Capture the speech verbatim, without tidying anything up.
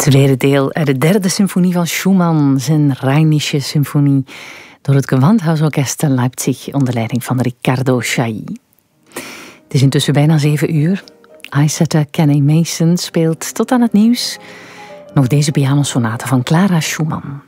tweede deel uit de derde symfonie van Schumann, zijn Rheinische symfonie, door het Gewandhausorkest Leipzig onder leiding van Riccardo Chailly. Het is intussen bijna zeven uur. Isetter Kenny Mason speelt tot aan het nieuws nog deze pianosonate van Clara Schumann.